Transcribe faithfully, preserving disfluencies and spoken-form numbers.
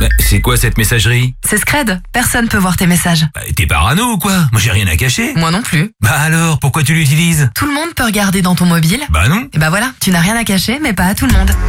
Bah, c'est quoi cette messagerie? C'est Scred, personne peut voir tes messages. Bah, t'es parano ou quoi? Moi j'ai rien à cacher. Moi non plus. Bah alors, pourquoi tu l'utilises? Tout le monde peut regarder dans ton mobile. Bah non. Et bah voilà, tu n'as rien à cacher, mais pas à tout le monde.